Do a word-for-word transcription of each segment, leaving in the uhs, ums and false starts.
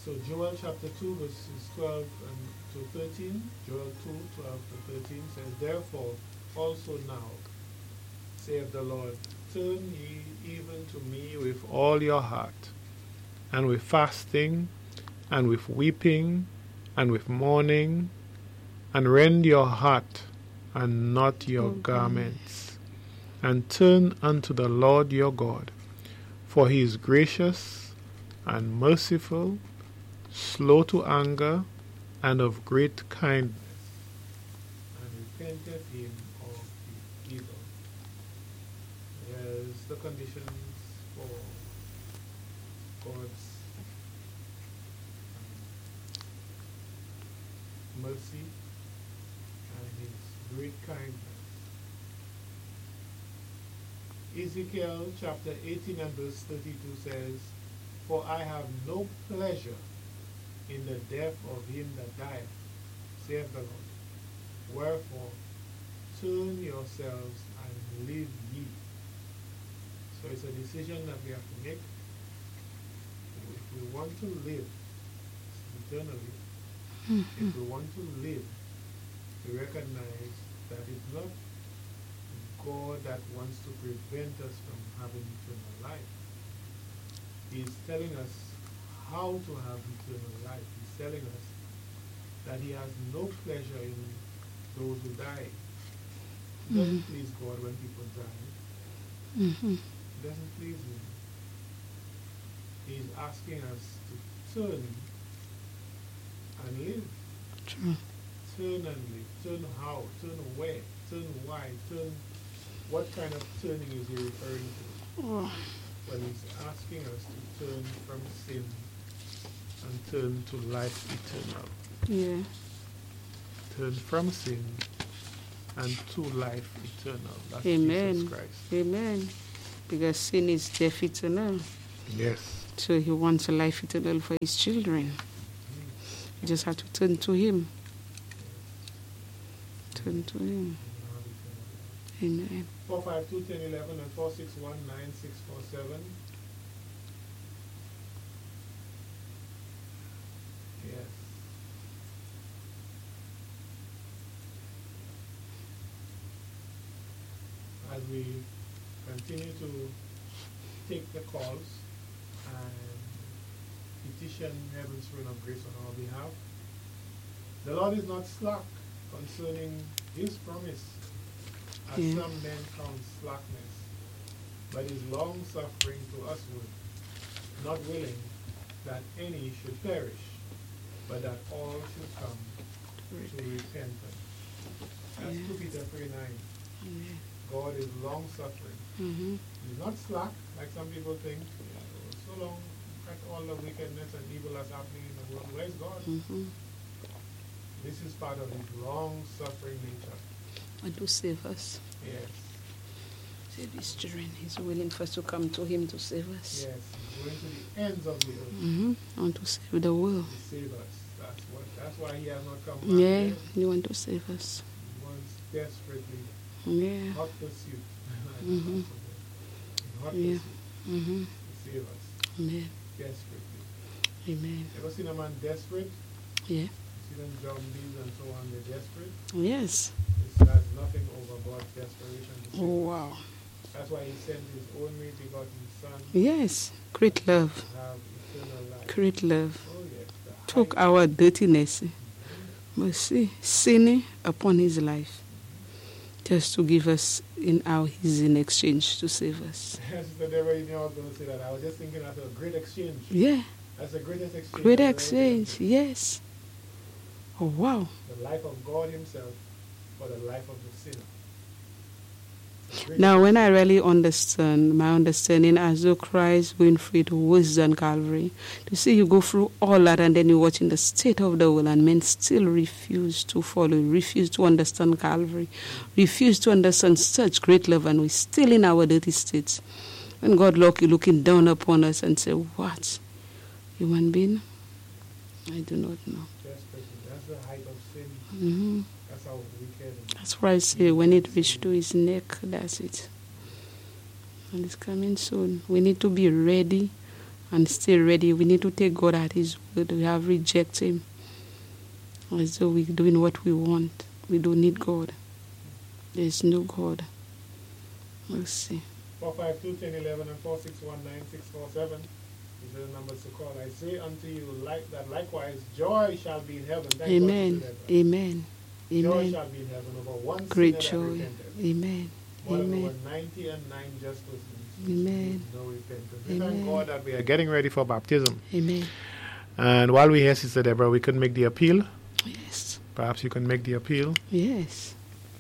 So Joel chapter two, verses twelve and to thirteen, Joel two, twelve to thirteen says, therefore also now, saith the Lord, turn ye even to me with all your heart, and with fasting, and with weeping, and with mourning, and rend your heart, and not your Okay. garments, and turn unto the Lord your God, for he is gracious and merciful, slow to anger, and of great kindness, and repenteth him of the evil. There's the conditions for God's um, mercy and his great kindness. Ezekiel chapter eighteen and verse thirty-two says, for I have no pleasure in the death of him that dieth, saith the Lord. Wherefore, turn yourselves and live ye. So it's a decision that we have to make. If we want to live eternally, Mm-hmm. if we want to live, we recognize that it's not God that wants to prevent us from having eternal life. He's telling us how to have eternal life. He's telling us that he has no pleasure in those who die. It doesn't Mhm. please God when people die. Mm-hmm. It doesn't please him. He's asking us to turn and live. True. Turn and live. Turn how? Turn where? Turn why? Turn. What kind of turning is he referring to? Oh. Well, he's asking us to turn from sin and turn to life eternal. Yeah. Turn from sin and to life eternal. That's Amen. Jesus Christ. Amen. Because sin is death eternal. Yes. So he wants a life eternal for his children. You just have to turn to him. Turn to him. Amen. four five two, ten, eleven and four six one, nine six four seven. Yes. As we continue to take the calls and petition heaven's throne of grace on our behalf, the Lord is not slack concerning his promise, as Yeah. some men count slackness, but is long suffering to usward, not willing that any should perish, but that all should come to repentance. That's Yeah. two Peter three nine. Amen. God is long suffering. Mm-hmm. He's not slack, like some people think. You know, so long at all the wickedness and evil that's happening in the world. Where's God? Mm-hmm. This is part of his long suffering nature. And to save us. Yes. Save his children. He's willing for us to come to him to save us. Yes. He's going to the ends of the earth Mm-hmm. And to save the world. to save us. That's what. That's why he has not come back Yeah. yet. You want to save us. He wants desperately, Yeah. hot pursuit. Mhm. Hot Yeah. pursuit Mm-hmm. to save us. Amen. Desperately. Amen. Ever seen a man desperate? Yeah. See them zombies and so on, they're desperate. Yes. This has nothing over God's desperation to save Oh, us. wow. That's why he sent his only begotten Son Yes. Great love. to have eternal life. Great love. Oh yes, the Took height- our dirtiness, mercy, sin upon his life, just to give us in our his in exchange to save us. Yes, the devil, you know, I was going to say that. I was just thinking that's a great exchange. Yeah. That's the greatest exchange. Great I've ever exchange. been Yes. Oh, wow. in. The life of God himself for the life of the sinner. The greatest Now, when I exchange. really understand, my understanding as though Christ going through it worse than Calvary, to see you go through all that and then you're watching the state of the world and men still refuse to follow, refuse to understand Calvary, refuse to understand such great love, and we're still in our dirty states. When God look, looking down upon us and say, what? Human being? I do not know. Desperately. That's the height of sin. hmm That's how wicked. and- That's why I say when it reaches to his neck, that's it. And it's coming soon. We need to be ready and stay ready. We need to take God at His word. We have rejected Him. As though we're doing what we want. We don't need God. There is no God. Let's see. four five two, one zero one one and four six one nine six four seven is the numbers to call. I say unto you like that likewise joy shall be in heaven. Thank Amen. God Amen. Joy Amen. shall be in heaven over one Great sinner that joy. repented. Amen. More than Amen. over ninety and nine just persons. Amen. No repentance. We Amen. thank God that we are getting ready for baptism. Amen. And while we're here, Sister Deborah, we could make the appeal. Yes. Perhaps you can make the appeal. Yes.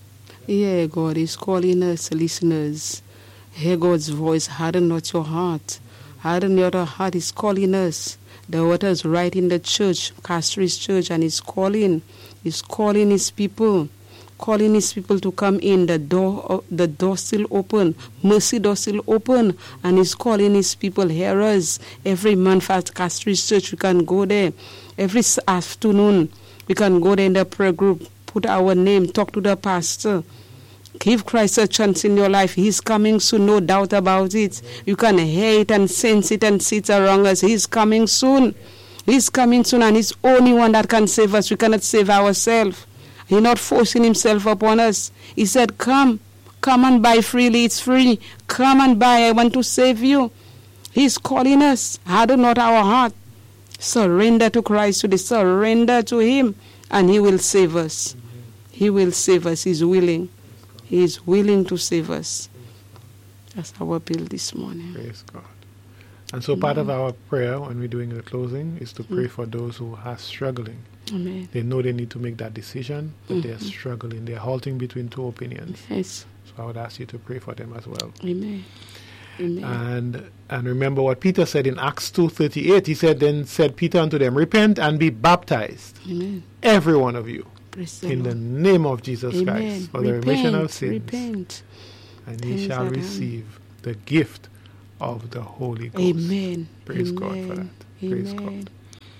Yeah, God is calling us, listeners. Hear God's voice. Harden not your heart. Harden not your heart. He's calling us. The water is right in the church, Castries Church, and He's calling. He's calling His people. Calling His people to come in. The door, uh, the door still open. Mercy door still open. And He's calling His people. Hear us. Every month at Castries Church, we can go there. Every afternoon, we can go there in the prayer group. Put our name. Talk to the pastor. Give Christ a chance in your life. He's coming soon, no doubt about it. You can hear it and sense it and see it around us. He's coming soon. He's coming soon, and He's the only one that can save us. We cannot save ourselves. He's not forcing Himself upon us. He said, come. Come and buy freely. It's free. Come and buy. I want to save you. He's calling us. Harden not our heart. Surrender to Christ today. Surrender to Him, and He will save us. He will save us. He's willing. He is willing to save us. That's our appeal this morning. Praise God. And so part of our prayer when we're doing the closing is to pray for those who are struggling. Amen. They know they need to make that decision, but Mm-hmm. they're struggling. They're halting between two opinions. Yes. So I would ask you to pray for them as well. Amen. Amen. And and remember what Peter said in Acts two thirty-eight. He said, then said Peter unto them, repent and be baptized, Amen. every one of you, Praise the in the Lord. name of Jesus Amen. Christ, for repent, the remission of sins. Repent. And ye Things shall are done. receive the gift of the Holy Ghost. Amen. Praise Amen. God for that. Praise Amen. God.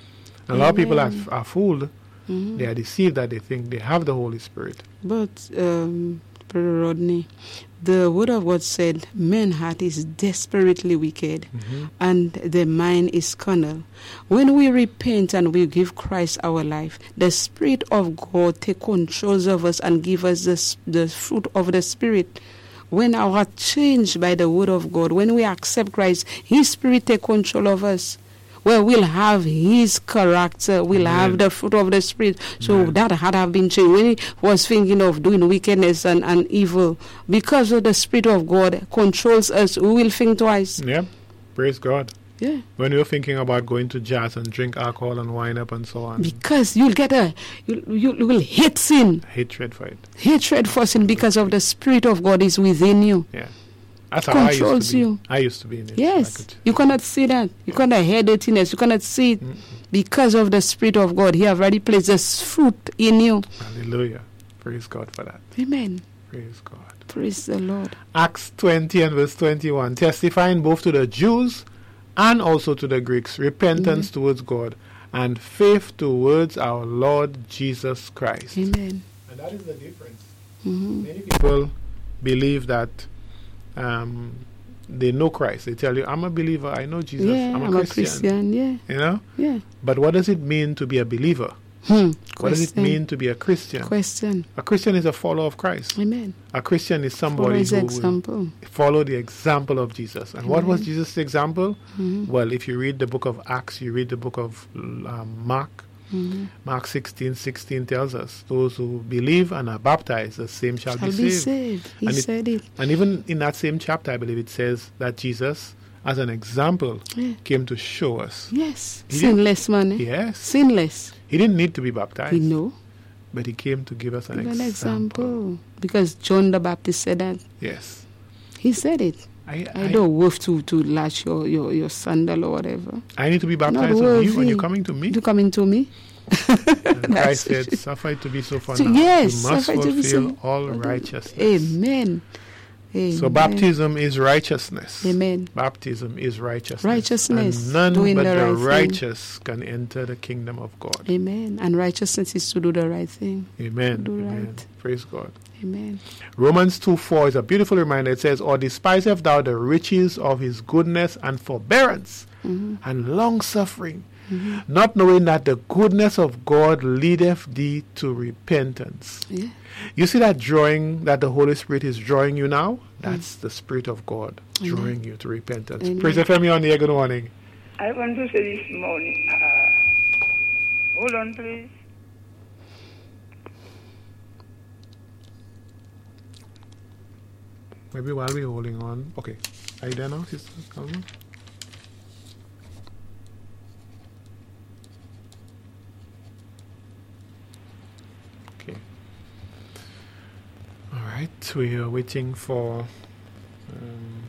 A lot of people are, Amen. are fooled. Mhm. They are deceived that they think they have the Holy Spirit. But, um, Brother Rodney, the Word of God said, man's heart is desperately wicked, Mhm. and the mind is carnal. When we repent and we give Christ our life, the Spirit of God take control of us and give us the, the fruit of the Spirit. When our heart changed by the Word of God, when we accept Christ, His Spirit take control of us. Well, we'll have His character. We'll Amen. have the fruit of the Spirit. So Amen. that had have been changed. When he was thinking of doing wickedness and, and evil, because of the Spirit of God controls us, we will think twice. Yeah. Praise God. Yeah. When you're thinking about going to jazz and drink alcohol and wine up and so on, Because you'll get a, you, you, you will hate sin. hatred for it. Hatred for sin because of the Spirit of God is within you. Yeah. That's how I used Controls to be. you. I used to be in it. Yes. I could- You cannot see that. You cannot hear dirtiness. You cannot see it. Mm-mm. Because of the Spirit of God, He have already placed this fruit in you. Hallelujah. Praise God for that. Amen. Praise God. Praise the Lord. Acts twenty and verse twenty-one, testifying both to the Jews and also to the Greeks, repentance Mhm. towards God and faith towards our Lord Jesus Christ. Amen. And that is the difference. hmm Many people believe that um, they know Christ. They tell you, I'm a believer, I know Jesus, Yeah, I'm a I'm Christian. a Christian. Yeah, You know? yeah. But what does it mean to be a believer? Hmm. What does it Question. mean to be a Christian? Question. A Christian is a follower of Christ. Amen. A Christian is Follow somebody His who will example. follow the example of Jesus. And what was Amen. Jesus' example? Mhm. Well, if you read the book of Acts, you read the book of um, Mark, Mhm. Mark sixteen sixteen tells us, those who believe and are baptized, the same shall, Shall be be saved. saved. He And it- said it. And even in that same chapter, I believe it says that Jesus, as an example, Yeah. came to show us. Yes. He Sinless man. eh? Yes. Sinless. He didn't need to be baptized, We know. but he came to give us an Give an example. example. Because John the Baptist said that. Yes. He said it. I, I I, don't worth to, to latch your, your, your sandal or whatever. I need to be baptized Not on you when worthy. you're coming to me. You coming to me? And Christ That's- said, suffer it to be so for So, now. yes, you must suffer it to be fulfill so- all righteousness. Amen. Amen. So baptism is righteousness. Amen. Baptism is righteousness. Righteousness, And none doing but the the right thing. righteous can enter the kingdom of God. Amen. And righteousness is to do the right thing. Amen. Do Amen. right. Praise God. Amen. Romans two four is a beautiful reminder. It says, or despiseth thou the riches of his goodness and forbearance mm-hmm. and long-suffering, mm-hmm. not knowing that the goodness of God leadeth thee to repentance. Yeah. You see that drawing, that the Holy Spirit is drawing you now? That's mm. the Spirit of God Amen. drawing you to repentance. Amen. Praise F M, you're on the air. Good morning. I want to say this morning, uh, hold on please. Maybe while we're holding on. Okay. Are you there now, Sister Calma? Okay. All right. We are waiting for... Um,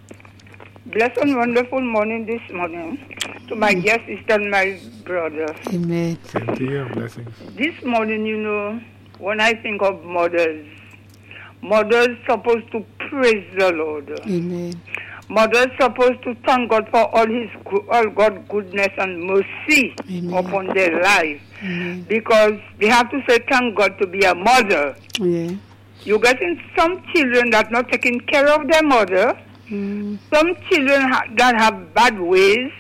Blessed and wonderful morning this morning to my dear sister and my brother. Amen. Same to you. Blessings. This morning, you know, when I think of mothers, mothers supposed to praise the Lord. Amen. Mothers supposed to thank God for all His all God's goodness and mercy Amen. upon their life, Amen. because they have to say thank God to be a mother. Yeah. You get in some children that not taking care of their mother. Mm. Some children ha- that have bad ways,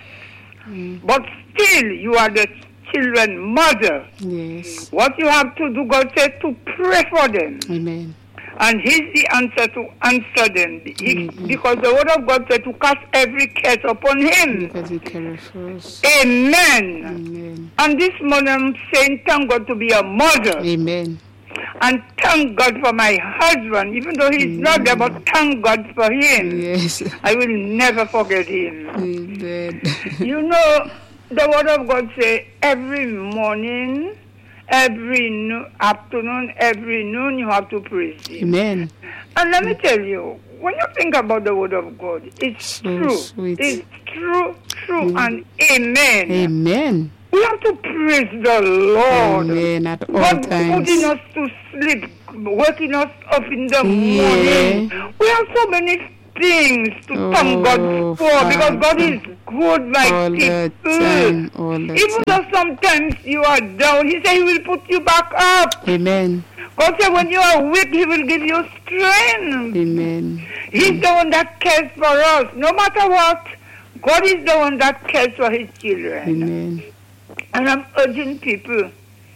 Mm. but still you are the children mother. Yes. What you have to do, God said, to pray for them. Amen. And He's the answer to answer them. He, Mm-hmm. Because the word of God said to cast every care upon Him. Because He cares for us. Amen. Amen. And this morning I'm saying thank God to be a mother. Amen. And thank God for my husband, even though he's Amen. not there, but thank God for him. Yes. I will never forget him. Amen. You know, the word of God says every morning, every no- afternoon, every noon, you have to praise Him. Amen. And let me tell you, when you think about the word of God, it's So true. sweet. It's true, true, Mm. and amen. Amen. We have to praise the Lord. Amen. At all God times. putting us to sleep, waking us up in the Yeah. morning. We have so many things to Oh, thank God for, because God Father. is good, my All the people. time. All the Even time. though sometimes you are down, He said He will put you back up. Amen. God said when you are weak, He will give you strength. Amen. He's the one that cares for us. No matter what, God is the one that cares for His children. Amen. And I'm urging people,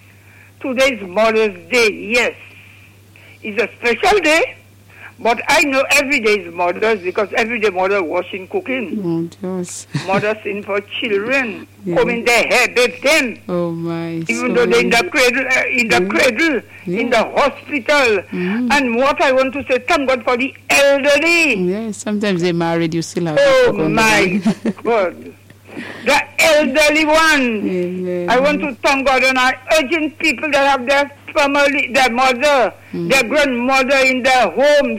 today's Mother's Day, yes, it's a special day, but I know every day is Mother's, because every day mother washing, cooking. Oh, yes. Mother sin for children, Yeah. combing their hair, bathe them. Oh, my. Even so though they're in the cradle, uh, in the Yeah. cradle, Yeah. in the hospital. Mhm. And what I want to say, thank God for the elderly. Yeah, sometimes they're married, you still have Oh to go on the my line. God. The elderly ones. Amen. I want to thank God, and I urging people that have their family, their mother, Mm. their grandmother in their homes.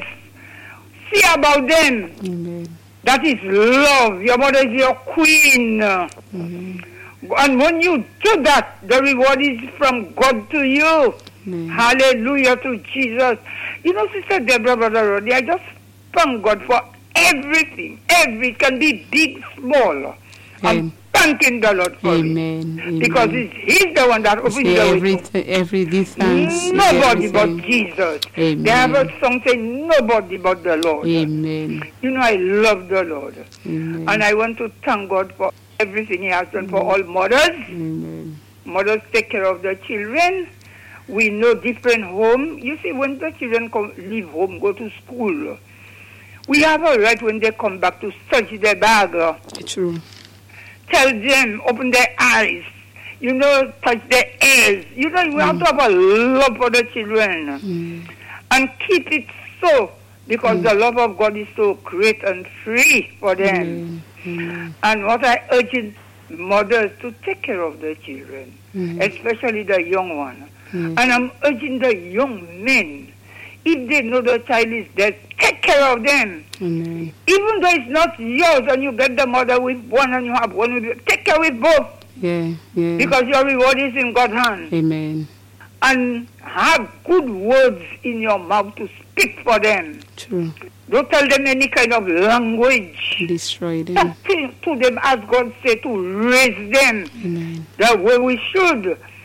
See about them. Amen. That is love. Your mother is your queen. Amen. And when you do that, the reward is from God to you. Amen. Hallelujah to Jesus. You know, Sister Deborah, Brother Rodney, I just thank God for everything. Every it can be big, small. I'm Amen. thanking the Lord for Amen. it. Amen. Because it's, He's the one that opens See, the way. every, to- t- every give thanks. Nobody but everything. Jesus. Amen. They have a song saying, nobody but the Lord. Amen. You know, I love the Lord. Amen. And I want to thank God for everything He has done for all mothers. Amen. Mothers take care of the children. We know different home. You see, when the children come, leave home, go to school, we have a right when they come back to search their bag. True. Tell them, open their eyes, you know, touch their ears. You know, we have to have a love for the children. Mm. And keep it so, because the love of God is so great and free for them. Amen. Amen. And what I urge mothers to take care of their children, Mm. especially the young one. Mm. And I'm urging the young men, if they know the child is dead, take care of them. Amen. Even though it's not yours and you get the mother with one and you have one with you, take care with both, Yeah, yeah. because your reward is in God's hand. Amen. And have good words in your mouth to speak for them. True. Don't tell them any kind of language. Destroy them. Talk to, to them as God said, to raise them Amen. the way we should.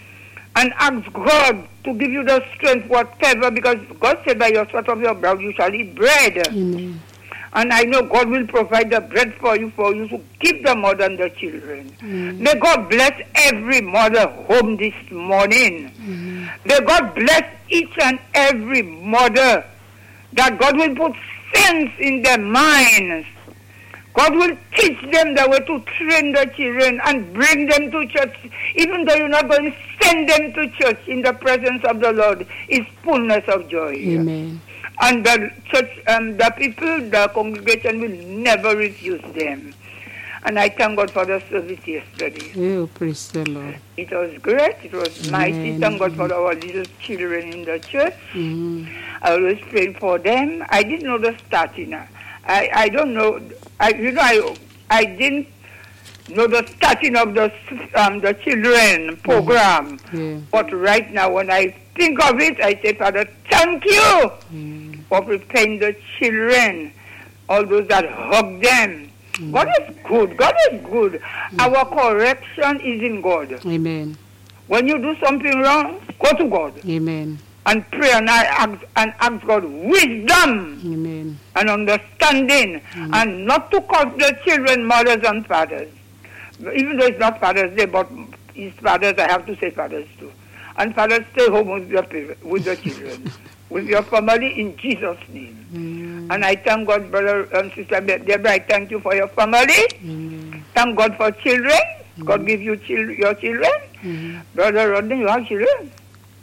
and ask God to give you the strength, whatever, because God said by your sweat of your brow you shall eat bread. Amen. And I know God will provide the bread for you, for you to keep the mother and the children. Mm. May God bless every mother home this morning. Mm. May God bless each and every mother, that God will put sense in their minds. God will teach them the way to train the children and bring them to church. Even though you're not going to send them to church, in the presence of the Lord is fullness of joy. Amen. And the church, um, the people, the congregation will never refuse them. And I thank God for the service yesterday. Oh, praise the Lord. It was great. It was mighty. Amen. Thank God for our little children in the church. Mm. I always prayed for them. I didn't know the starting. I, I don't know. I, you know, I, I didn't know the starting of the um, the children program. Yeah. But right now, when I think of it, I say, Father, thank you Mm. for preparing the children, all those that hug them. Mm. God is good. God is good. Our correction is in God. Amen. When you do something wrong, go to God Amen. and pray and ask, and ask God wisdom Amen. and understanding, Mm. and not to cause the children mothers and fathers. Even though it's not Father's Day, but it's fathers, I have to say fathers too. And fathers, stay home with your with the children, with your family, in Jesus' name. Mm. And I thank God, brother and sister Deborah, I thank you for your family. Mm. Thank God for children. God give you chil- your children. Mm. Brother Rodney, you have children.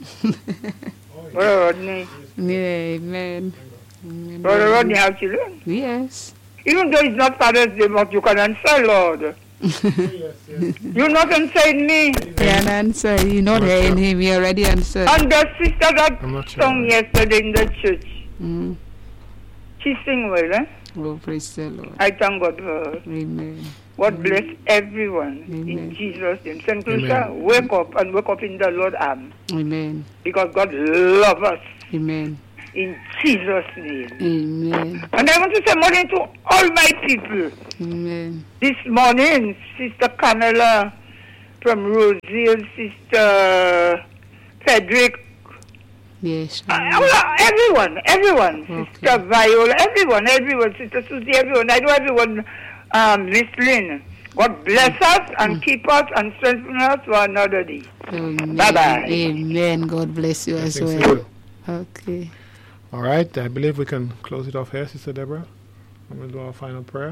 Brother Rodney. Yeah, amen. Amen. Brother Rodney have children. Yes. Even though it's not Father's Day, but you can answer, Lord. Yes, yes. You're not answering me. Can answer. You're not I'm not hearing sure. him. He already answered. And the sister that I'm not sure. sung yesterday in the church, Mm. she sing well, eh? Oh, praise the Lord. I thank God for her. Amen. God bless everyone Amen. in Jesus' name. Saint Lucia, Amen. wake up and wake up in the Lord arm, Amen. because God loves us Amen. in Jesus' name. Amen. And I want to say morning to all my people. Amen. This morning, Sister Camilla from Roseville, Sister Frederick, Yes. uh, well, everyone, everyone, Okay. Sister Viola, everyone, everyone, Sister Susie, everyone. I know everyone um, listening. God bless us and keep us and strengthen us for another day. Amen. Bye-bye. Amen. God bless you as Thanks, well. Sister. Okay. All right, I believe we can close it off here, Sister Deborah. I'm going to do our final prayer.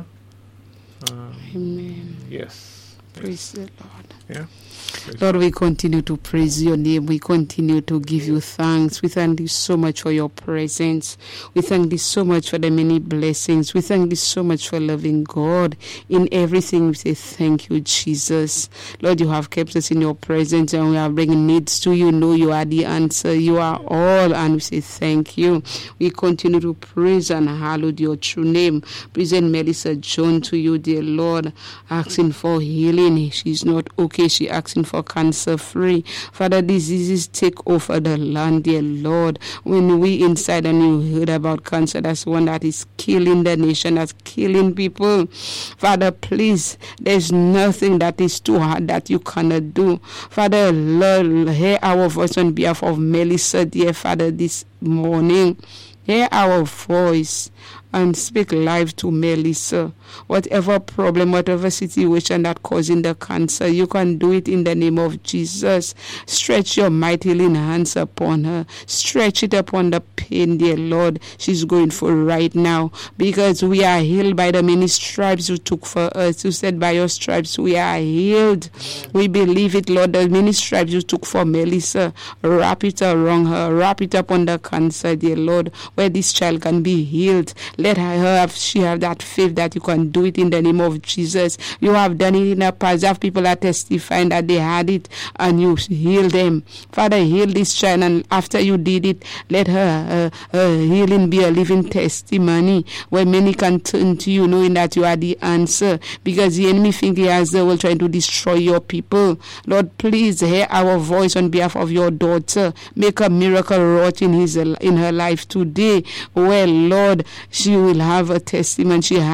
Um, Amen. yes. Praise the Lord. Yeah. Praise Lord, we continue to praise your name. We continue to give you thanks. We thank you so much for your presence. We thank you so much for the many blessings. We thank you so much for loving God. In everything, we say thank you, Jesus. Lord, you have kept us in your presence and we are bringing needs to you. Know you are the answer. You are all, and we say thank you. We continue to praise and hallow your true name. Present Melissa John to you, dear Lord, asking for healing. She's not okay. She asking for cancer free. Father, diseases take over the land, dear Lord. When we inside and you heard about cancer, that's one that is killing the nation, that's killing people. Father, please, there's nothing that is too hard that you cannot do. Father, Lord, hear our voice on behalf of Melissa, dear Father, this morning. Hear our voice and speak life to Melissa. Whatever problem, whatever situation that causing the cancer, you can do it in the name of Jesus. Stretch your mighty healing hands upon her. Stretch it upon the pain, dear Lord, she's going for right now. Because we are healed by the many stripes you took for us. You said by your stripes we are healed. We believe it, Lord. The many stripes you took for Melissa, wrap it around her. Wrap it upon the cancer, dear Lord, where this child can be healed. Let her have, she have that faith that you can do it in the name of Jesus. You have done it in the past. You have people that testifying that they had it and you healed them. Father, heal this child, and after you did it, let her uh, uh, healing be a living testimony where many can turn to you knowing that you are the answer, because the enemy think he has the will trying to destroy your people. Lord, please hear our voice on behalf of your daughter. Make a miracle wrought in his in her life today, where, Lord, she will have a testimony. She has, she'll have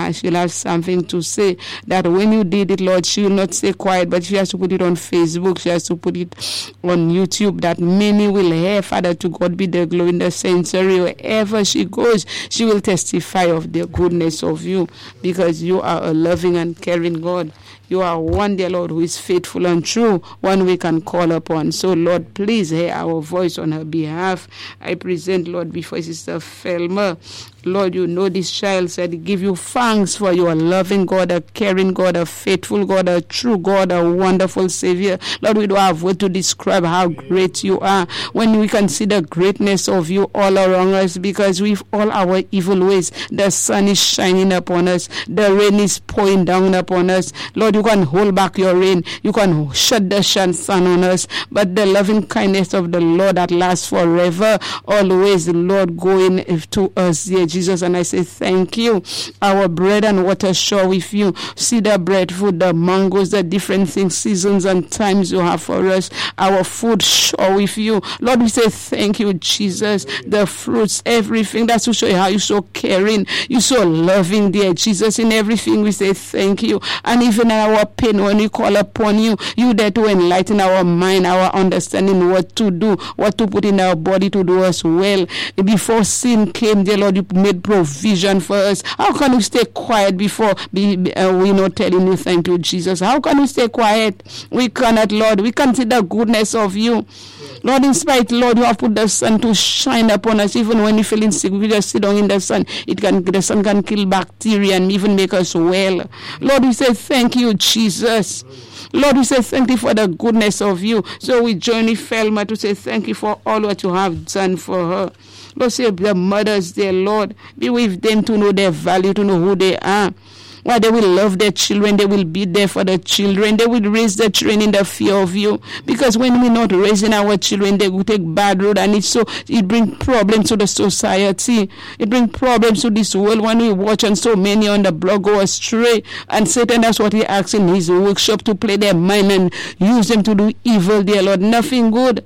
has something to say, that when you did it, Lord, she will not stay quiet, but she has to put it on Facebook, she has to put it on YouTube, that many will hear. Father, to God be the glory. In the sanctuary, wherever she goes, she will testify of the goodness of you, because you are a loving and caring God. You are one, dear Lord, who is faithful and true, one we can call upon. So, Lord, please hear our voice on her behalf. I present, Lord, before Sister Felma. Lord, you know this child said, give you thanks for your loving God, a caring God, a faithful God, a true God, a wonderful Savior. Lord, we don't have word to describe how great you are. When we can see the greatness of you all around us, because with all our evil ways, the sun is shining upon us, the rain is pouring down upon us. Lord, you can hold back your rain, you can shut the sun on us, but the loving kindness of the Lord that lasts forever, always, Lord, going to us, dear Jesus. And I say thank you. Our bread and water share with you. See the breadfruit, the mangoes, the different things, seasons and times you have for us. Our food share with you. Lord, we say thank you, Jesus. The fruits, everything. That's to show you how you're so caring, you're so loving, dear Jesus. In everything we say thank you. And even in our pain, when we call upon you, you there to enlighten our mind, our understanding, what to do, what to put in our body to do us well. Before sin came, dear Lord, you made provision for us. How can we stay quiet before be, uh, we not telling you thank you, Jesus? How can we stay quiet? We cannot, Lord. We can see the goodness of you. Lord, in spite, Lord, you have put the sun to shine upon us. Even when we're feeling sick, we just sit down in the sun. It can, the sun can kill bacteria and even make us well. Lord, we say thank you, Jesus. Lord, we say thank you for the goodness of you. So we join with Felma to say thank you for all what you have done for her. Lord, say the mothers there, Lord, be with them to know their value, to know who they are. Why they will love their children, they will be there for the children, they will raise their children in the fear of you. Because when we're not raising our children, they will take bad road, and it so it brings problems to the society. It brings problems to this world when we watch and so many on the block go astray. And Satan, that's what he asks in his workshop, to play their mind and use them to do evil, dear Lord. Nothing good.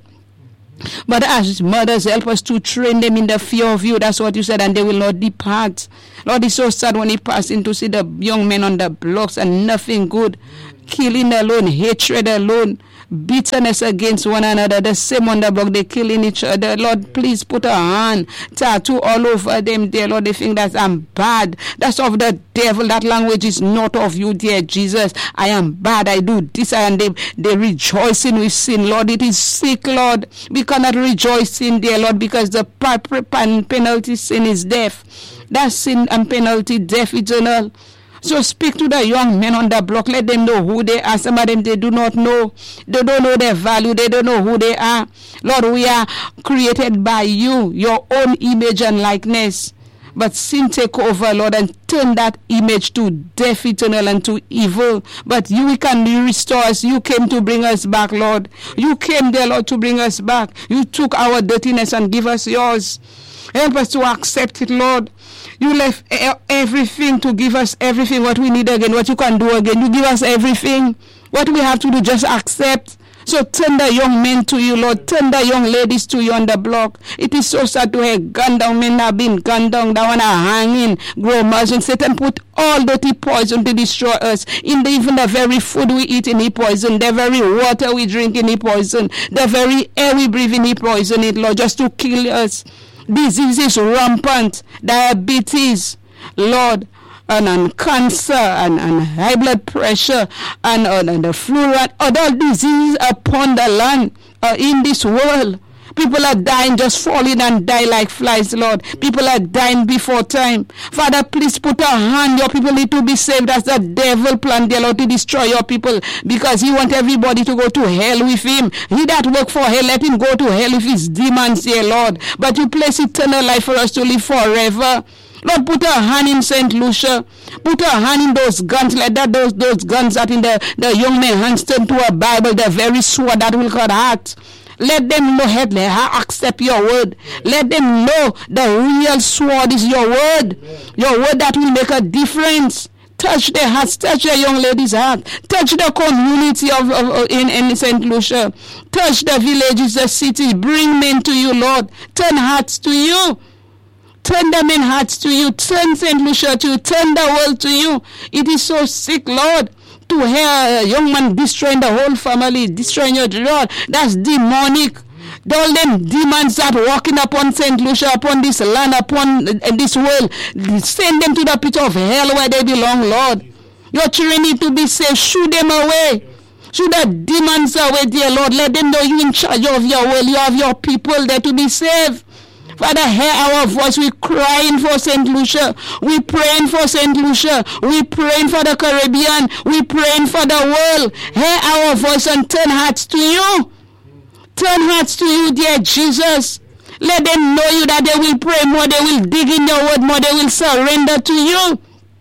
But as mothers, help us to train them in the fear of you. That's what you said, and they will not depart. Lord, it's so sad when he passed in to see the young men on the blocks and nothing good. Killing alone, hatred alone, bitterness against one another. The same on the block, they killing each other. Lord, please put a hand, tattoo all over them, dear Lord. They think that I'm bad. That's of the devil. That language is not of you, dear Jesus. I am bad. I do this, and they, they rejoicing with sin. Lord, it is sick, Lord. We cannot rejoice in, dear Lord, because the penalty sin is death. That sin and penalty, death eternal. So speak to the young men on the block. Let them know who they are. Some of them, they do not know. They don't know their value. They don't know who they are. Lord, we are created by you, your own image and likeness. But sin take over, Lord, and turn that image to death eternal and to evil. But you can restore us. You came to bring us back, Lord. You came there, Lord, to bring us back. You took our dirtiness and give us yours. Help us to accept it, Lord. You left everything to give us everything, what we need again, what you can do again. You give us everything. What we have to do, just accept. So turn the young men to you, Lord. Turn the young ladies to you on the block. It is so sad to hear gunned down men have been gunned down, that one are hanging, grow margin. Satan put all dirty poison to destroy us. In the, even the very food we eat in he poison, the very water we drink in he poison, the very air we breathe in he poison it, Lord, just to kill us. Diseases rampant, diabetes, Lord, and, and cancer, and, and high blood pressure, and, uh, and the flu, and other diseases upon the land, uh, in this world. People are dying, just falling and die like flies, Lord. People are dying before time. Father, please put a hand. Your people need to be saved. As the devil planned, dear Lord, to destroy your people, because he wants everybody to go to hell with him. He that work for hell, let him go to hell with his demons, dear Lord. But you place eternal life for us to live forever. Lord, put a hand in Saint Lucia. Put a hand in those guns, like that, those, those guns that in the, the young man hands turn to a Bible, the very sword that will cut heart. Let them know, head, accept your word. Let them know the real sword is your word. Your word that will make a difference. Touch their hearts, touch the young lady's heart, touch the community of, of, of in, in Saint Lucia, touch the villages, the city. Bring men to you, Lord. Turn hearts to you. Turn them in hearts to you. Turn Saint Lucia to you. Turn the world to you. It is so sick, Lord, to hear a young man destroying the whole family, destroying your Lord. That's demonic. All them demons that walking upon Saint Lucia, upon this land, upon uh, this world, send them to the pit of hell where they belong, Lord. Your children need to be saved. Shoo them away. Shoo the demons away, dear Lord. Let them know you in charge of your world. You have your people there to be saved. Father, hear our voice. We're crying for Saint Lucia. We're praying for Saint Lucia. We're praying for the Caribbean. We're praying for the world. Hear our voice and turn hearts to you. Turn hearts to you, dear Jesus. Let them know you, that they will pray more, they will dig in your word more, they will surrender to you.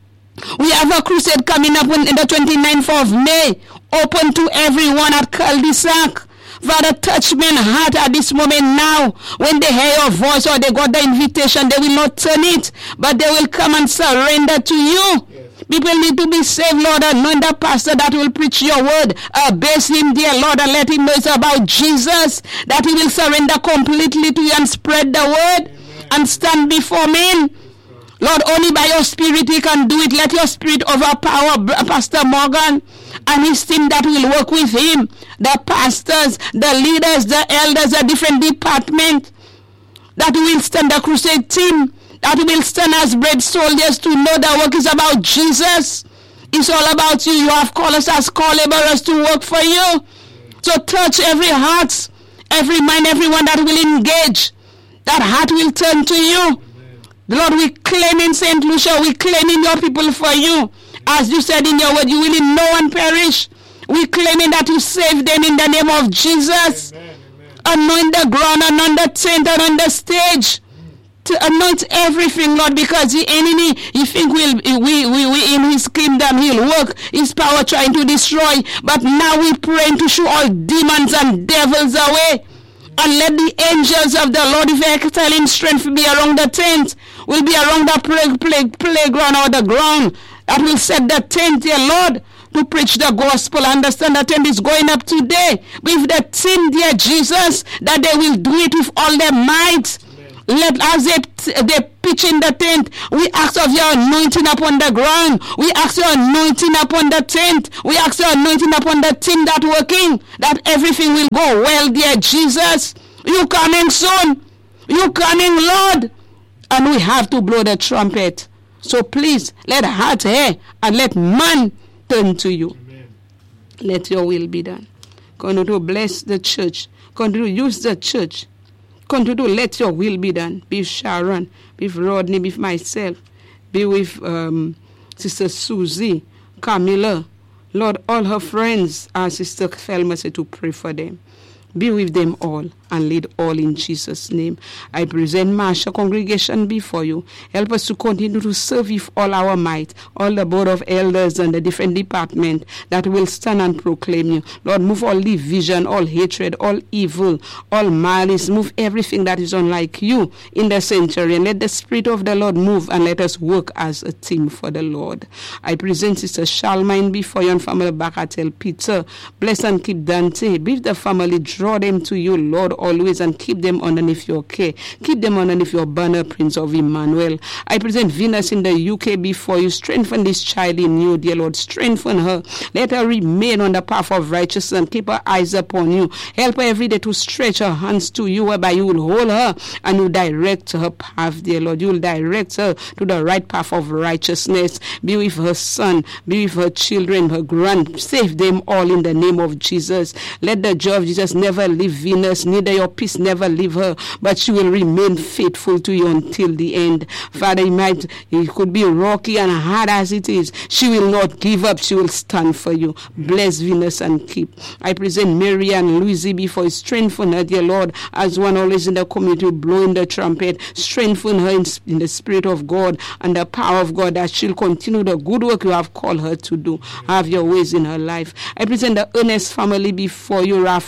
We have a crusade coming up on the twenty-ninth of May, open to everyone at Cul-de-sac. Father, touch men's heart at this moment now. When they hear your voice or they got the invitation, they will not turn it, but they will come and surrender to you. Yes. People need to be saved, Lord, and know the pastor that will preach your word. Abase him, dear Lord, and let him know it's about Jesus, that he will surrender completely to you and spread the word. Amen. And stand before men. Lord, only by your spirit he can do it. Let your spirit overpower Pastor Morgan and his team that will work with him. The pastors, the leaders, the elders, the different departments that will stand, the crusade team that will stand as brave soldiers to know that work is about Jesus. It's all about you. You have called us as co-laborers to work for you. So touch every heart, every mind, everyone that will engage. That heart will turn to you. Lord, we claim in Saint Lucia, we claim in your people for you. As you said in your word, you will in no one perish. We claiming that you save them in the name of Jesus. Amen, amen. Anoint the ground, anoint the tent, anoint the stage. To anoint everything, Lord, because the enemy, you think we'll, we, we, we in his kingdom, he'll work his power trying to destroy. But now we pray to show all demons and devils away. And let the angels of the Lord, if excelling strength, be around the tent, will be around the play, play, playground or the ground, that will set the tent, dear Lord, to preach the gospel. Understand the tent is going up today. With the team, dear Jesus, that they will do it with all their might. Let as they, they pitch in the tent, we ask of your anointing upon the ground. We ask your anointing upon the tent. We ask your anointing upon the team that working, that everything will go well, dear Jesus. You coming soon. You coming, Lord. And we have to blow the trumpet. So please, let heart hear and let man turn to you. Amen. Let your will be done. Continue to bless the church. Continue to use the church. Continue to let your will be done. Be with Sharon, be with Rodney, be with myself, be with um, Sister Susie, Camilla, Lord, all her friends, our Sister Thelma said to pray for them. Be with them all and lead all in Jesus' name. I present Marsha congregation before you. Help us to continue to serve with all our might, all the board of elders and the different departments that will stand and proclaim you. Lord, move all division, all hatred, all evil, all malice. Move everything that is unlike you in the sanctuary. And let the Spirit of the Lord move and let us work as a team for the Lord. I present Sister Shalmine before you and family back. I tell Peter, bless and keep Dante. Be with the family, draw them to you, Lord, always, and keep them underneath your care. Keep them underneath your banner, Prince of Emmanuel. I present Venus in the U K before you. Strengthen this child in you, dear Lord. Strengthen her. Let her remain on the path of righteousness and keep her eyes upon you. Help her every day to stretch her hands to you, whereby you will hold her and you direct her path, dear Lord. You will direct her to the right path of righteousness. Be with her son. Be with her children, her grand. Save them all in the name of Jesus. Let the joy of Jesus never leave Venus, neither your peace never leave her, but she will remain faithful to you until the end. Father, it might, it could be rocky and hard as it is. She will not give up. She will stand for you. Bless Venus and keep. I present Mary and Louise before you. Strengthen her, dear Lord, as one always in the community, blowing the trumpet. Strengthen her in, in the Spirit of God and the power of God, that she'll continue the good work you have called her to do. Have your ways in her life. I present the Ernest family before you, Raphaelina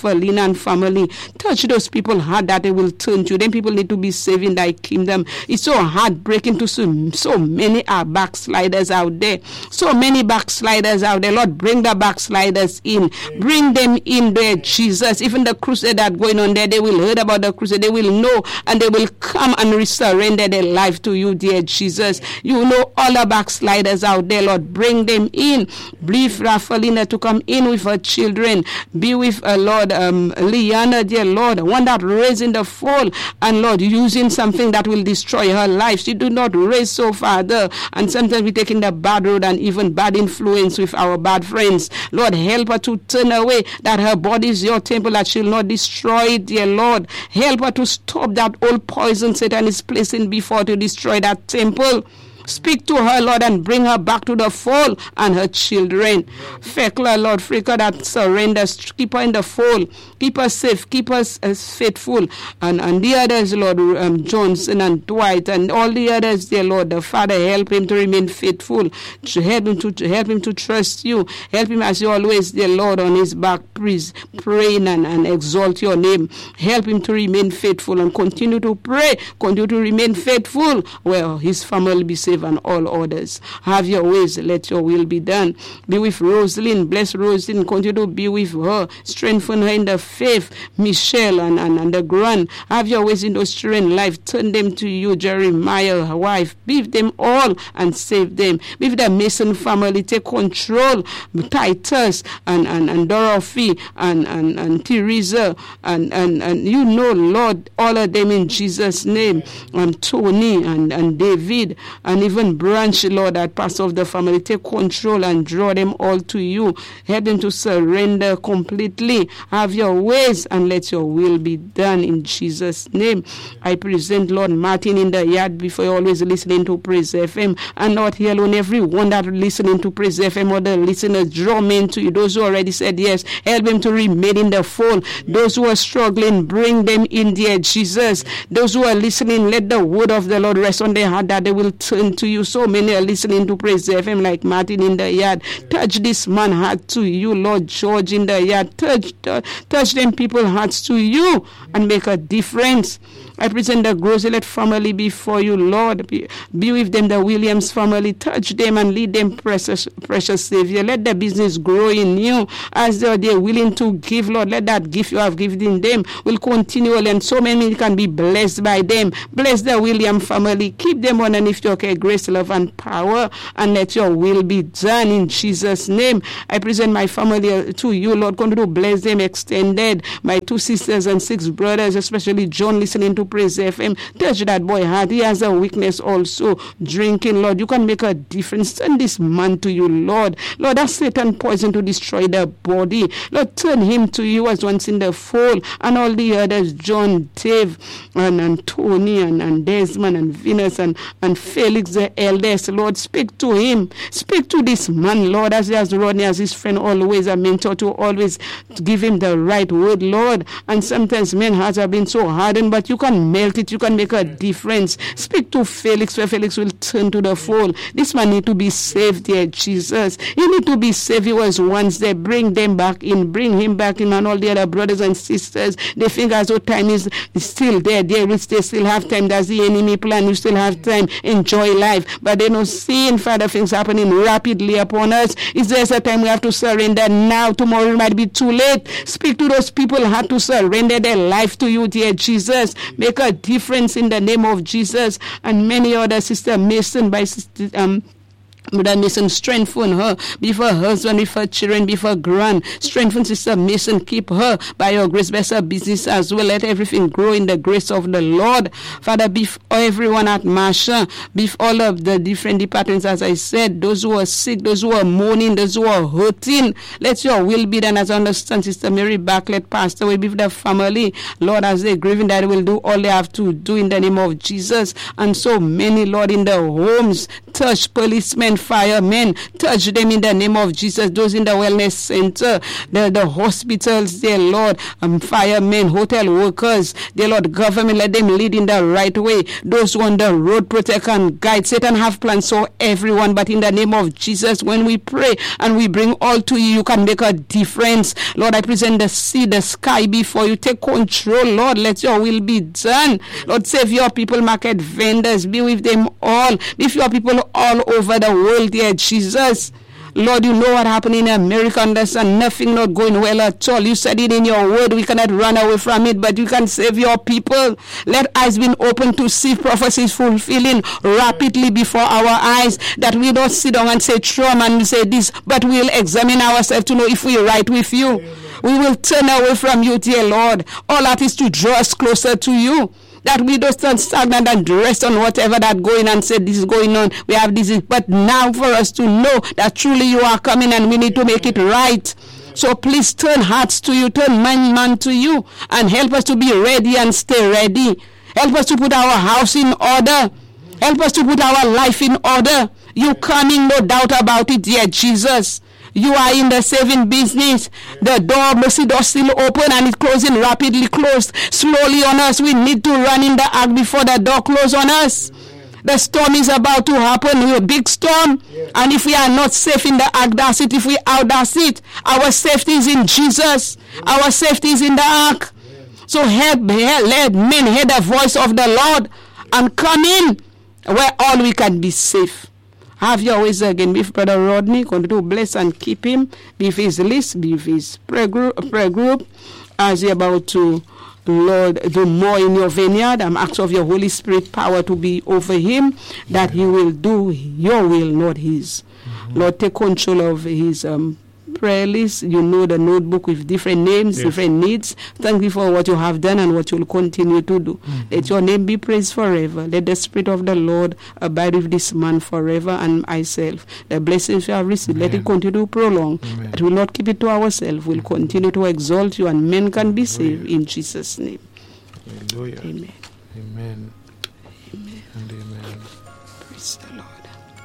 and family. Touch those people hard that they will turn to you. Then people need to be saved in thy kingdom. It's so heartbreaking to see so many are backsliders out there. So many backsliders out there. Lord, bring the backsliders in. Bring them in there, Jesus. Even the crusade that going on there, they will hear about the crusade. They will know and they will come and surrender their life to you, dear Jesus. You know all the backsliders out there, Lord. Bring them in. Brief Rafalina to come in with her children. Be with uh, Lord um, Liana, dear Lord, one that raised in the fall, and Lord, using something that will destroy her life. She do not raise so Father, and sometimes we taking the bad road and even bad influence with our bad friends. Lord, help her to turn away, that her body is your temple, that she'll not destroy it, dear Lord. Help her to stop that old poison Satan is placing before to destroy that temple. Speak to her, Lord, and bring her back to the fold and her children. Fekla, Lord, Frika that surrenders, keep her in the fold. Keep her safe, keep her as faithful. And, and the others, Lord, um, Johnson and Dwight and all the others, dear Lord, the Father, help him to remain faithful. To help him to, to help him to trust you. Help him as you always, dear Lord, on his back, please, praying and, and exalt your name. Help him to remain faithful and continue to pray, continue to remain faithful. Well, his family be saved and all others. Have your ways, let your will be done. Be with Rosalind, bless Rosalind, continue to be with her, strengthen her in the faith. Michelle and, and, and the grand, have your ways in those children's life, turn them to you. Jeremiah, her wife, be with them all and save them. Be with the Mason family, take control. Titus and, and, and Dorothy and, and, and Teresa and, and, and you know, Lord, all of them in Jesus' name. And Tony and, and David and even Branch, Lord, that pastor of the family, take control and draw them all to you. Help them to surrender completely. Have your ways and let your will be done in Jesus' name. I present Lord Martin in the yard before you, always listening to Praise F M, and not here alone, everyone that listening to Praise F M or the listeners, draw men to you. Those who already said yes, help them to remain in the fold. Those who are struggling, bring them in, dear Jesus. Those who are listening, let the word of the Lord rest on their heart that they will turn to you. So many are listening to Praise F M like Martin in the yard. Touch this man heart to you, Lord George in the yard. Touch, touch, touch them people hearts to you and make a difference. I present the Groselet family before you, Lord. Be, be with them, the Williams family. Touch them and lead them, precious, precious Savior. Let the business grow in you as they are they're willing to give, Lord. Let that gift you have given them will continue, and so many can be blessed by them. Bless the Williams family. Keep them underneath your care, grace, love, and power, and let your will be done in Jesus' name. I present my family to you, Lord. Continue to bless them extended. My two sisters and six brothers, especially John, listening to Praise F M. Touch that boy heart. He has a weakness also. Drinking, Lord. You can make a difference. Send this man to you, Lord. Lord, that Satan poison to destroy the body. Lord, turn him to you as once in the fall. And all the others, John, Dave, and, and Tony, and, and Desmond, and Venus, and, and Felix, the eldest. Lord, speak to him. Speak to this man, Lord, as he has Rodney, as his friend, always a mentor to always give him the right word, Lord. And sometimes men hearts have been so hardened, but you can melt it. You can make a difference. Speak to Felix, where Felix will turn to the fold. This man need to be saved, dear Jesus. He need to be saved. He was once there. Bring them back in. Bring him back in, and all the other brothers and sisters. They think as though time is still there. They will they still have time. That's the enemy plan. You still have time. Enjoy life. But they don't see in Father things happening rapidly upon us. Is there a time we have to surrender now? Tomorrow it might be too late. Speak to those people who have to surrender their life to you, dear Jesus. Make a difference in the name of Jesus. And many other, Sister Mason, by Sister um Brother Mason, strengthen her before her husband, before children, before grand. Strengthen Sister Mason, keep her by your grace, bless her business as well. Let everything grow in the grace of the Lord. Father, before everyone at Marsha, before all of the different departments, as I said, those who are sick, those who are mourning, those who are hurting, let your will be done. As I understand, Sister Mary Bartlett passed away, be with the family, Lord, as they're grieving, that they will do all they have to do in the name of Jesus. And so many, Lord, in the homes, touch policemen, firemen. Touch them in the name of Jesus. Those in the wellness center, the, the hospitals, dear Lord, um, firemen, hotel workers, dear Lord, government, let them lead in the right way. Those who on the road, protect and guide. Satan have plans for everyone, but in the name of Jesus, when we pray and we bring all to you, you can make a difference. Lord, I present the sea, the sky before you. Take control, Lord. Let your will be done. Lord, save your people, market vendors. Be with them all. Be with your people all over the world, dear Jesus. Lord, you know what happened in America, and there's nothing not going well at all. You said it in your word. We cannot run away from it, but you can save your people. Let eyes be open to see prophecies fulfilling rapidly before our eyes, that we don't sit down and say trauma and say this, but we'll examine ourselves to know if we're right with you. Amen. We will turn away from you, dear Lord. All that is to draw us closer to you. That we don't stand stagnant and rest on whatever that going and say this is going on. We have this, but now for us to know that truly you are coming and we need to make it right. So please turn hearts to you, turn mind, man to you, and help us to be ready and stay ready. Help us to put our house in order. Help us to put our life in order. You coming, no doubt about it, dear Jesus. You are in the saving business. The door, mercy door still open and it's closing rapidly, closed slowly on us. We need to run in the ark before the door closes on us. Amen. The storm is about to happen, a big storm. Yes. And if we are not safe in the ark, that's it. If we out, that's it. Our safety is in Jesus. Amen. Our safety is in the ark. Amen. So help, help, let men hear the voice of the Lord and come in where all we can be safe. Have your ways again with Brother Rodney. Continue to bless and keep him. Be with his list, be with his prayer group, prayer group as you're about to, Lord, do more in your vineyard. I'm asking of your Holy Spirit power to be over him, that he will do your will, not his. Mm-hmm. Lord, take control of his um, prayer list. You know the notebook with different names, yes. different needs. Thank you for what you have done and what you will continue to do. Mm-hmm. Let your name be praised forever. Let the Spirit of the Lord abide with this man forever and myself. The blessings we have received, Amen. Let it continue to prolong. Amen. That we will not keep it to ourselves. We'll continue to exalt you and men can be saved in Jesus' name. Hallelujah. Amen. Amen. Amen. And amen. Praise the Lord.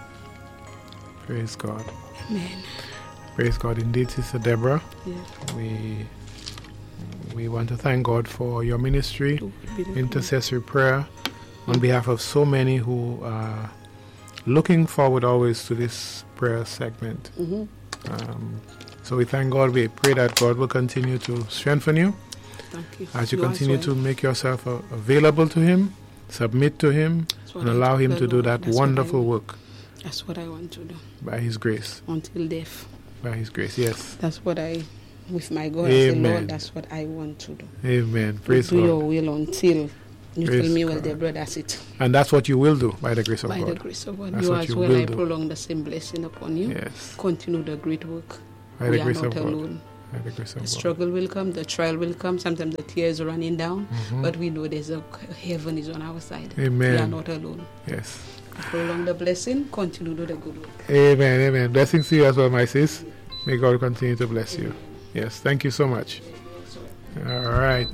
Praise God. Amen. Praise God indeed, Sister Deborah. Yeah. We we want to thank God for your ministry, intercessory prayer, on behalf of so many who are looking forward always to this prayer segment. Mm-hmm. Um, so we thank God. We pray that God will continue to strengthen you. Thank you. As you, you continue well. to make yourself uh, available to Him, submit to Him, and allow Him to do that That's wonderful work. That's what I want to do. By His grace. Until death. By His grace, yes. That's what I, with my God, Amen. I say, Lord, that's what I want to do. Amen. Praise do God. Do your will until you Praise tell me, well, God. Deborah, that's it. And that's what you will do, by the grace of by God. By the grace of God. That's You what as you well, will I do. prolong the same blessing upon you. Yes. Continue the great work. By we the grace are not of alone. God. By the grace of the God. struggle will come, the trial will come, sometimes the tears are running down, mm-hmm. but we know there's a heaven is on our side. Amen. We are not alone. Yes. Prolong the blessing, continue to do the good work. Amen, amen. Blessings to you as well, my sis. May God continue to bless you. Yes, thank you so much. All right.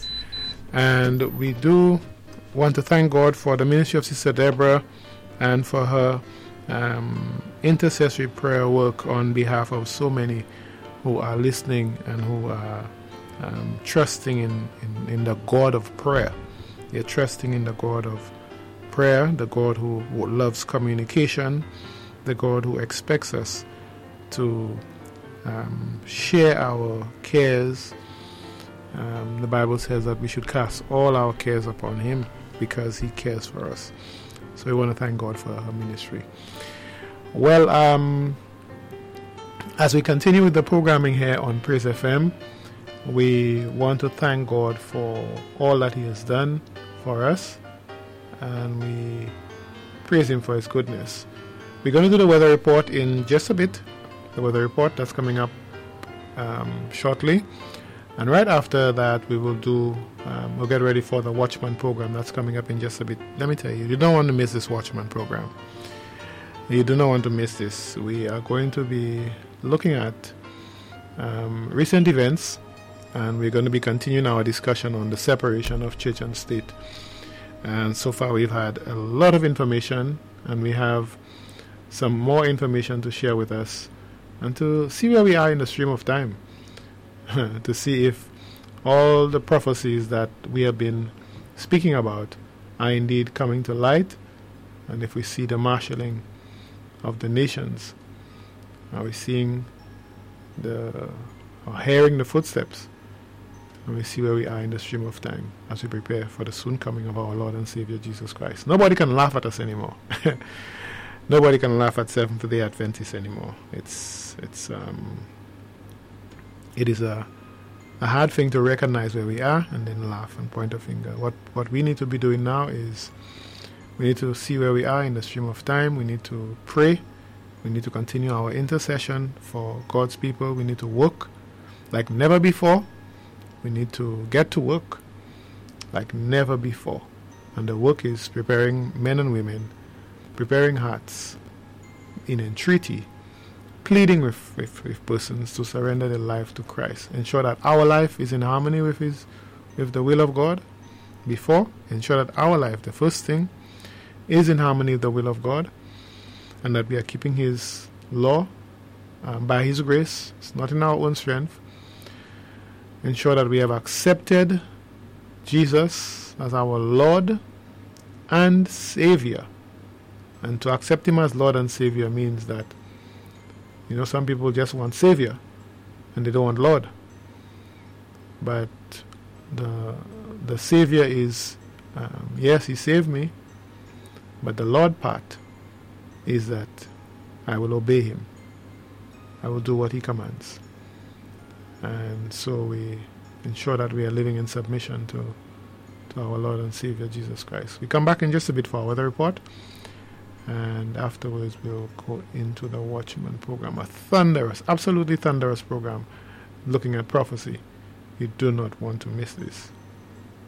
And we do want to thank God for the ministry of Sister Deborah and for her um, intercessory prayer work on behalf of so many who are listening and who are um, trusting in, in, in the God of prayer. They're trusting in the God of prayer, the God who, who loves communication, the God who expects us to um, share our cares. Um, the Bible says that we should cast all our cares upon Him because He cares for us. So we want to thank God for her ministry. Well, um, as we continue with the programming here on Praise F M, we want to thank God for all that He has done for us, and we praise Him for His goodness. We're going to do the weather report in just a bit, the weather report that's coming up um, shortly. And right after that, we will do, um, we'll get ready for the Watchman program that's coming up in just a bit. Let me tell you, you don't want to miss this Watchman program. You do not want to miss this. We are going to be looking at um, recent events, and we're going to be continuing our discussion on the separation of church and state. And so far we've had a lot of information, and we have some more information to share with us, and to see where we are in the stream of time, to see if all the prophecies that we have been speaking about are indeed coming to light, and if we see the marshalling of the nations, are we seeing the, or hearing the footsteps, and we see where we are in the stream of time as we prepare for the soon coming of our Lord and Savior Jesus Christ. Nobody can laugh at us anymore. Nobody can laugh at Seventh-day Adventists anymore. It's it's um, it is a a hard thing to recognize where we are and then laugh and point a finger. What what we need to be doing now is we need to see where we are in the stream of time. We need to pray. We need to continue our intercession for God's people. We need to work like never before. We need to get to work like never before. And the work is preparing men and women, preparing hearts in entreaty, pleading with, with, with persons to surrender their life to Christ. Ensure that our life is in harmony with his, with the will of God before. Ensure that our life, the first thing, is in harmony with the will of God, and that we are keeping his law um, by his grace. It's not in our own strength. Ensure that we have accepted Jesus as our Lord and Savior. And to accept him as Lord and Savior means that, you know, some people just want Savior and they don't want Lord. But the the Savior is, um, yes, he saved me, but the Lord part is that I will obey him. I will do what he commands. And so we ensure that we are living in submission to, to our Lord and Savior Jesus Christ. We come back in just a bit for our weather report, and afterwards we'll go into the Watchman program, a thunderous, absolutely thunderous program looking at prophecy. You do not want to miss this.